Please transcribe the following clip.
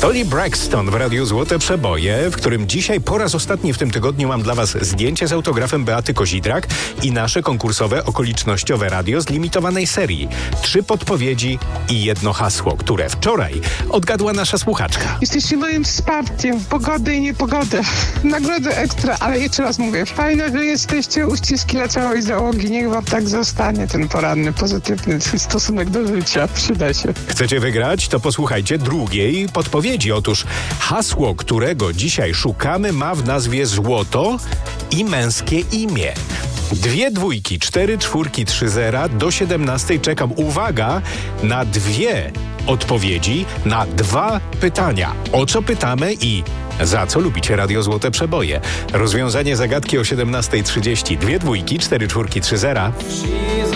Toni Braxton w Radiu Złote Przeboje, w którym dzisiaj po raz ostatni w tym tygodniu mam dla Was zdjęcie z autografem Beaty Kozidrak i nasze konkursowe okolicznościowe radio z limitowanej serii. 3 podpowiedzi i 1 hasło, które wczoraj odgadła nasza słuchaczka. Jesteście moim wsparciem w pogodę i niepogodę. Nagrody ekstra, ale jeszcze raz mówię, fajne, że jesteście, uściski dla całej załogi. Niech wam tak zostanie ten poranny, pozytywny stosunek do życia. Przyda się. Chcecie wygrać? To posłuchajcie drugiej podpowiedzi. Otóż hasło, którego dzisiaj szukamy, ma w nazwie złoto i męskie imię. 2 dwójki, 4 czwórki, 3 zera. Do 17 czekam, uwaga, na 2 odpowiedzi, na 2 pytania. O co pytamy i za co lubicie Radio Złote Przeboje? Rozwiązanie zagadki o 17:30. 2 dwójki, 4 czwórki, 3 zera.